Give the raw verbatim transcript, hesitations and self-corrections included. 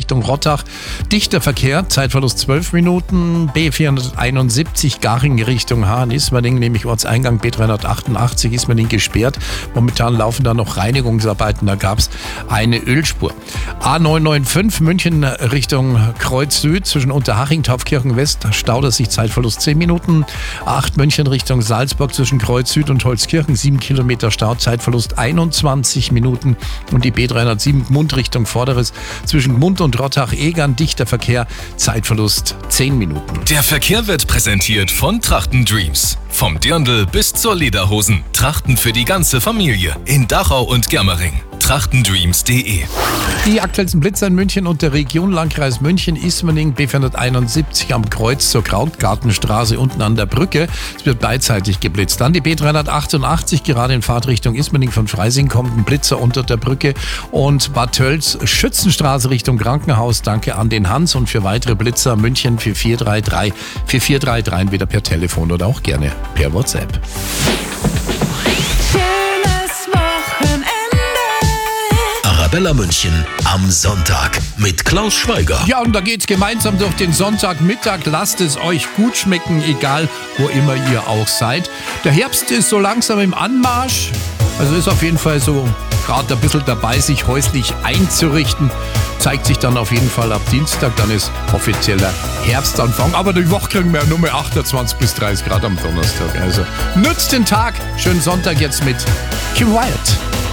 Richtung Rottach. Dichter Verkehr, Zeitverlust zwölf Minuten. B vierhunderteinundsiebzig Garching Richtung Hahn-Ismaning, nämlich Ortseingang B dreihundertachtundachtzig Ismaning gesperrt. Momentan laufen da noch Reinigungsarbeiten, da gab es eine Ölspur. A neunhundertfünfundneunzig München Richtung Kreuz Süd zwischen Unterhaching, Taufkirchen West, staut sich Zeitverlust zehn Minuten. A acht München Richtung Salzburg zwischen Kreuz Süd und Holzkirchen, sieben Kilometer Stau, Zeitverlust einundzwanzig Minuten. Und die B dreihundertsieben Gmund Richtung Vorderes zwischen Gmund und Rottach-Egern, dichter Verkehr, Zeitverlust zehn Minuten. Der Verkehr wird präsentiert von Trachten Dreams. Vom Dirndl bis zur Lederhosen. Trachten für die ganze Familie. In Dachau und Germering. trachtendreams punkt de. Die aktuellsten Blitzer in München und der Region, Landkreis München, Ismaning, B vierhunderteinundsiebzig am Kreuz zur Krautgartenstraße unten an der Brücke. Es wird beidseitig geblitzt. Dann die B dreihundertachtundachtzig, gerade in Fahrtrichtung Ismaning von Freising kommt ein Blitzer unter der Brücke. Und Bad Tölz, Schützenstraße Richtung Krankenhaus. Danke an den Hans. Und für weitere Blitzer München vier vier drei drei vier vier drei drei, entweder per Telefon oder auch gerne per WhatsApp. Arabella München am Sonntag mit Klaus Schweiger. Ja, und da geht's gemeinsam durch den Sonntagmittag. Lasst es euch gut schmecken, egal wo immer ihr auch seid. Der Herbst ist so langsam im Anmarsch. Also ist auf jeden Fall so gerade ein bisschen dabei, sich häuslich einzurichten. Zeigt sich dann auf jeden Fall ab Dienstag, dann ist offizieller Herbstanfang. Aber die Woche kriegen wir ja nur mehr achtundzwanzig bis dreißig Grad am Donnerstag. Also nützt den Tag. Schönen Sonntag jetzt mit Kim Wyatt.